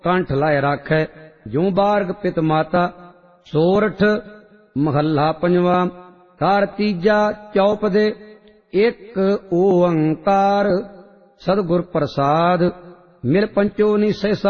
ਕੰਠ ਲਾਇ ਰਾਖੈ ਜਿਉ ਬਾਰਗ ਪਿਤ ਮਾਤਾ। ਸੋਰਠ ਮਹੱਲਾ ਪੰਜਵਾ। ਘਰ ਤੀਜਾ ਚੌਪ ਦੇ ਇੱਕ ਓੰਕਾਰ। ਸਤਿਗੁਰ ਪ੍ਰਸਾਦ ਮਿਲ ਪੰਚੋ ਨਿਸੈ